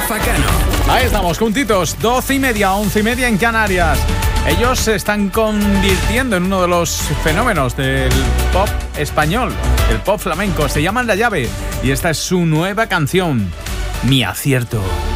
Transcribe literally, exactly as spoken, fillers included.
Rafa Cano. Ahí estamos, juntitos, doce y media, once y media en Canarias. Ellos se están convirtiendo en uno de los fenómenos del pop español, del pop flamenco. Se llaman La Llave y esta es su nueva canción, Mi Acierto.